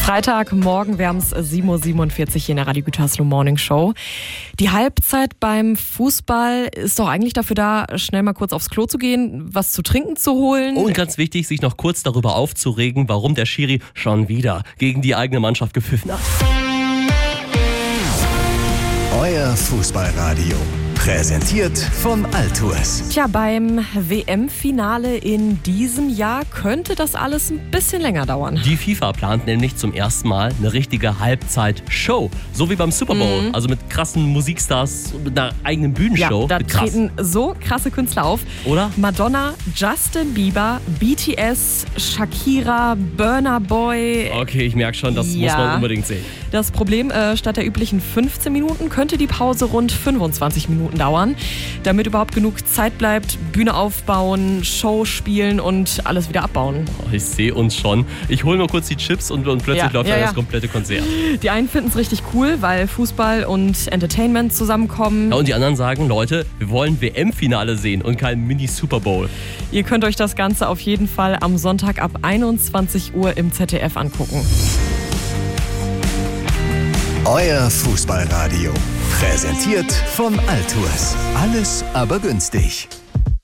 Freitagmorgen, wir haben es 7.47 Uhr hier in der Radio Gütersloh Morning Show. Die Halbzeit beim Fußball ist doch eigentlich dafür da, schnell mal kurz aufs Klo zu gehen, was zu trinken zu holen. Und ganz wichtig, sich noch kurz darüber aufzuregen, warum der Schiri schon wieder gegen die eigene Mannschaft gepfiffen hat. Euer Fußballradio. Präsentiert von Altours. Tja, beim WM-Finale in diesem Jahr könnte das alles ein bisschen länger dauern. Die FIFA plant nämlich zum ersten Mal eine richtige Halbzeit-Show. So wie beim Super Bowl. Also mit krassen Musikstars und mit einer eigenen Bühnenshow. Ja, da treten so krasse Künstler auf. Oder? Madonna, Justin Bieber, BTS, Shakira, Burna Boy. Okay, ich merke schon, das muss man unbedingt sehen. Das Problem, statt der üblichen 15 Minuten könnte die Pause rund 25 Minuten dauern, damit überhaupt genug Zeit bleibt, Bühne aufbauen, Show spielen und alles wieder abbauen. Oh, ich sehe uns schon. Ich hole nur kurz die Chips und plötzlich läuft dann das komplette Konzert. Die einen finden es richtig cool, weil Fußball und Entertainment zusammenkommen. Ja, und die anderen sagen, Leute, wir wollen WM-Finale sehen und kein Mini-Super Bowl. Ihr könnt euch das Ganze auf jeden Fall am Sonntag ab 21 Uhr im ZDF angucken. Euer Fußballradio. Präsentiert von Altours. Alles aber günstig.